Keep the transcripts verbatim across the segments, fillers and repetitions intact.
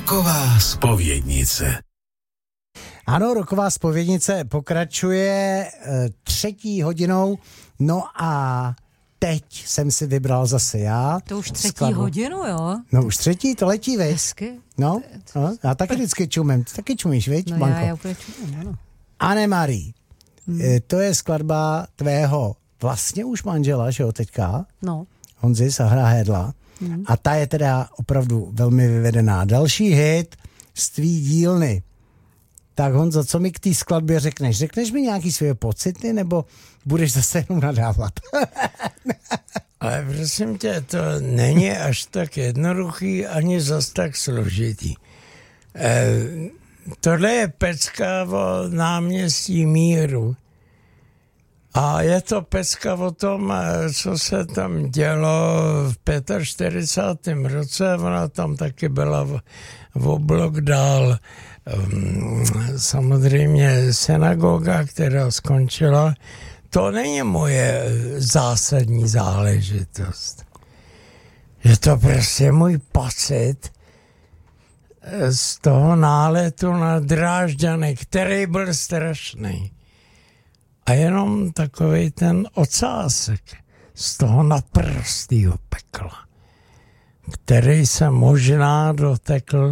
Roková zpovědnice. Ano, roková zpovědnice pokračuje e, třetí hodinou, no a teď jsem si vybral zase já. To už třetí skladbu. hodinu, jo? No už třetí, to letí, veď? Hezky. No, no, já taky vždycky čumím, ty taky čumíš, veď, No Blanko? já, já úplně čumím, ano. Anne-Marie, hmm. e, to je skladba tvého vlastně už manžela, že jo, teďka? No. Honzi Sahra Hédla. Hmm. A ta je teda opravdu velmi vyvedená. Další hit z tvý dílny. Tak Honzo, co mi k té skladbě řekneš? Řekneš mi nějaký své pocity, nebo budeš zase jenom nadávat? Ale prosím tě, to není až tak jednoduchý, ani zas tak složitý. E, tohle je pecka o náměstí Míru. A je to pecka o tom, co se tam dělo v čtyřicátém pátém roce. Ona tam taky byla v, v blok dál. Samozřejmě synagoga, která skončila. To není moje zásadní záležitost. Je to prostě můj pocit z toho náletu na Drážďany, který byl strašný. A jenom takovej ten ocásek z toho naprostýho pekla, který se možná dotekl.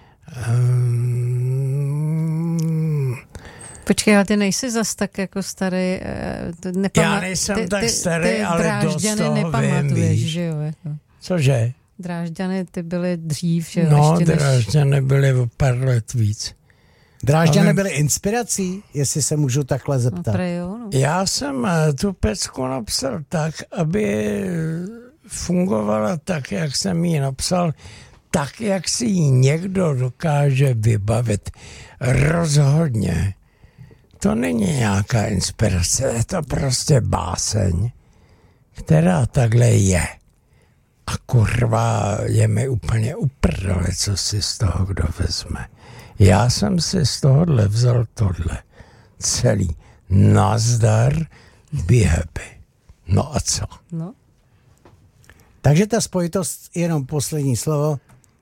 Um... Počkej, ale ty nejsi zas tak jako starý. Nepama- Já nejsem ty, tak ty, starý, ty ale dost toho nepamatuješ, vím, že jo? Jako. Cože? Drážďany ty byly dřív, že jo? No, ještě Drážďany než... byly o pár let víc. Drážďany ale... byly inspirací, jestli se můžu takhle zeptat. No, prej, jo, no. Já jsem tu pecku napsal tak, aby fungovala tak, jak jsem ji napsal, tak, jak si ji někdo dokáže vybavit. Rozhodně. To není nějaká inspirace, je to prostě báseň, která takhle je. A kurva, je mi úplně uprdele, co si z toho kdo vezme. Já jsem si z tohohle vzal tohle. Celý. Nazdar, be happy. No a co? No. Takže ta spojitost, jenom poslední slovo.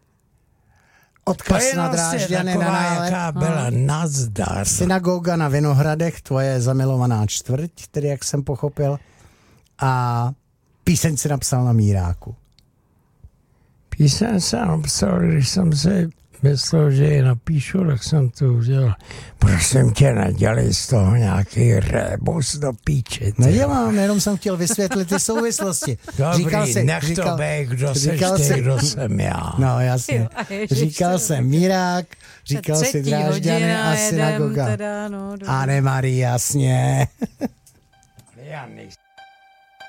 Odkaz na Drážďany na nálet. Jaká byla, nazdar. Synagoga na Vinohradech, tvoje zamilovaná čtvrť, tedy jak jsem pochopil. A píseň si napsal na Míráku. Píseň jsem napsal, když jsem si myslel, že ji napíšu, tak jsem to udělal. Prosím tě, nedělej z toho nějaký rébus do píči. Nedělám, jenom jsem chtěl vysvětlit ty souvislosti. Dobrý, říkal jsi, nech říkal, to být, kdo seš ty, jsi, kdo jsem já. No jasně. Říkal jsem Mírák, říkal si Drážďany a synagoga. Teda, no, Anne-Marie, jasně. Já nejsem.